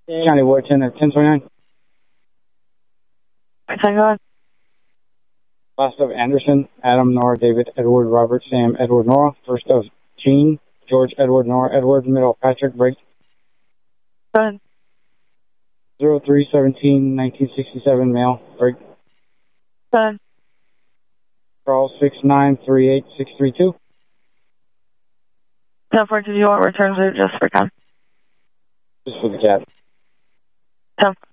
County Warden at 1029. Hang on. Last of Anderson, Adam, Nora, David, Edward, Robert, Sam, Edward, Nora. First of Jean, George, Edward, Nora, Edward. Middle, Patrick, break. Go ahead. 0317 1967, male, break. Go ahead. Charles 6938632. 10-4, did you want returns or just for time? Just for the cat. 10-4.